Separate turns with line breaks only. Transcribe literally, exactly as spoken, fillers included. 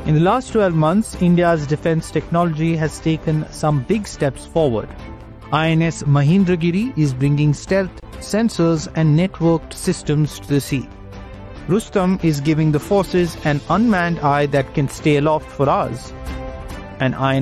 In the last twelve months, India's defense technology has taken some big steps forward. I N S Mahendragiri is bringing stealth, sensors and networked systems to the sea. Rustam is giving the forces an unmanned eye that can stay aloft for hours. And I N S